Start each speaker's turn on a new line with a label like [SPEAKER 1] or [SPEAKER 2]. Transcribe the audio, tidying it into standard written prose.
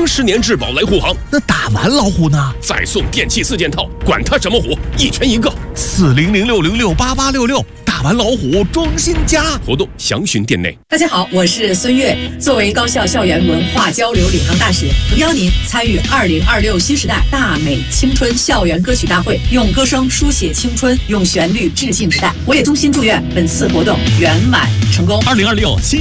[SPEAKER 1] 20年质保来护航。
[SPEAKER 2] 那打完老虎呢？
[SPEAKER 1] 再送电器4件套，管它什么虎，1拳1个。
[SPEAKER 2] 4006068866，打完老虎装新家。
[SPEAKER 1] 活动详询店内。
[SPEAKER 3] 大家好，我是孙悦。作为高校校园文化交流领航大使，诚邀您参与2026新时代大美青春校园歌曲大会，用歌声书写青春，用旋律致敬时代。我也衷心祝愿本次活动圆满成功。
[SPEAKER 4] 2026新